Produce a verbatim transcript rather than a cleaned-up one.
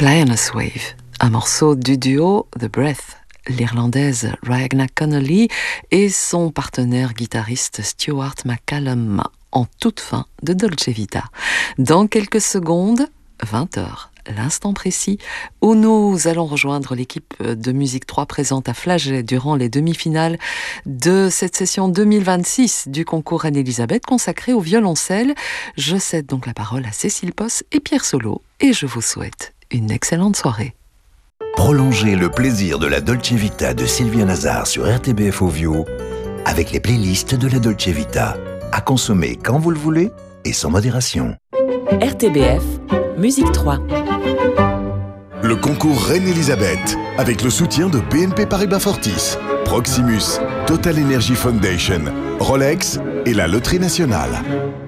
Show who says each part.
Speaker 1: Lioness Wave, un morceau du duo The Breath, l'Irlandaise Ragnar Connolly et son partenaire guitariste Stuart McCallum, en toute fin de Dolce Vita. Dans quelques secondes, vingt heures, l'instant précis où nous allons rejoindre l'équipe de Musique trois présente à Flagey durant les demi-finales de cette session deux mille vingt-six du concours Reine-Elisabeth consacré au violoncelle. Je cède donc la parole à Cécile Posse et Pierre Solo et je vous souhaite une excellente soirée.
Speaker 2: Prolongez le plaisir de la Dolce Vita de Sylvia Nazar sur R T B F Ovio avec les playlists de la Dolce Vita. À consommer quand vous le voulez et sans modération.
Speaker 3: R T B F, Musique trois.
Speaker 4: Le concours Reine-Elisabeth, avec le soutien de B N P Paribas Fortis, Proximus, Total Energy Foundation, Rolex et la Loterie Nationale.